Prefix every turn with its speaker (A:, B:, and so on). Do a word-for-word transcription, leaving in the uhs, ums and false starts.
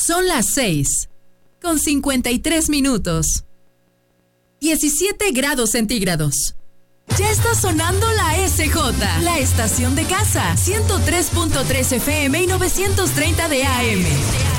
A: Son las seis, con cincuenta y tres minutos. diecisiete grados centígrados. Ya está sonando la S J, la estación de casa, ciento tres punto tres F M y novecientos treinta de A M.